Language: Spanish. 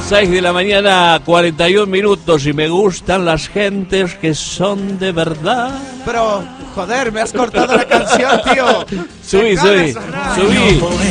6 de la mañana, 41 minutos, y me gustan las gentes que son de verdad. Pero, joder, me has cortado la canción, tío. Subí.